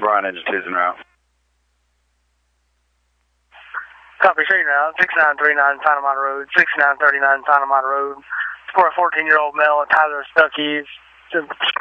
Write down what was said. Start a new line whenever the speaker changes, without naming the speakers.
Brian engine 2's en route.
Copy, straight route, 6939 Panama Road, 6939 Panama Road. For a 14-year-old male at Tyler Stuckey's,